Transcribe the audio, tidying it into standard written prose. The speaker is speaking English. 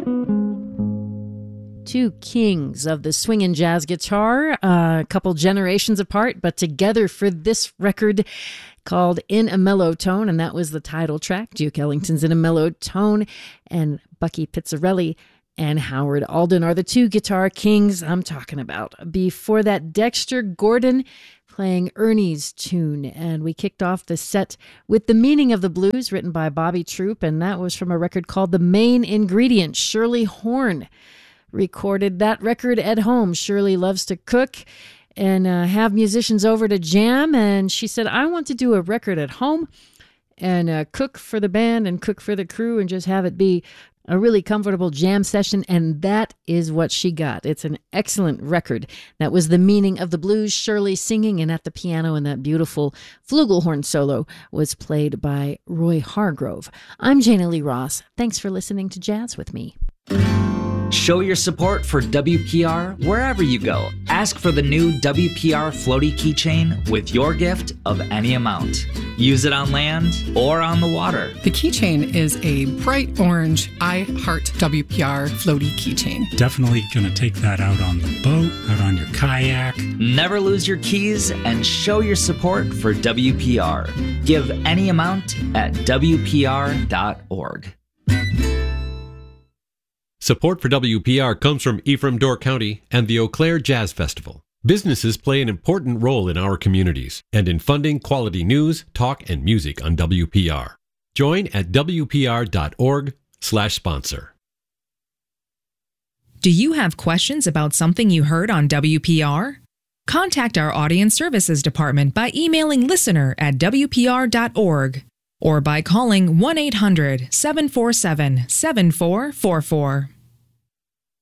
Two kings of the swingin' jazz guitar, a couple generations apart, but together for this record called In a Mellow Tone, and that was the title track. Duke Ellington's In a Mellow Tone, and Bucky Pizzarelli and Howard Alden are the two guitar kings I'm talking about. Before that, Dexter Gordon playing Ernie's tune, and we kicked off the set with The Meaning of the Blues, written by Bobby Troup, and that was from a record called The Main Ingredient. Shirley Horn recorded that record at home. Shirley loves to cook and have musicians over to jam, and she said, I want to do a record at home and cook for the band and cook for the crew and just have it be a really comfortable jam session, and that is what she got. It's an excellent record. That was The Meaning of the Blues, Shirley singing, and at the piano, and that beautiful flugelhorn solo was played by Roy Hargrove. I'm Jana Lee Ross. Thanks for listening to Jazz with me. Show your support for WPR wherever you go. Ask for the new WPR floaty keychain with your gift of any amount. Use it on land or on the water. The keychain is a bright orange I Heart WPR floaty keychain. Definitely going to take that out on the boat, out on your kayak. Never lose your keys and show your support for WPR. Give any amount at WPR.org. Support for WPR comes from Ephraim Door County and the Eau Claire Jazz Festival. Businesses play an important role in our communities and in funding quality news, talk, and music on WPR. Join at WPR.org/sponsor. Do you have questions about something you heard on WPR? Contact our Audience Services Department by emailing listener@WPR.org or by calling 1-800-747-7444.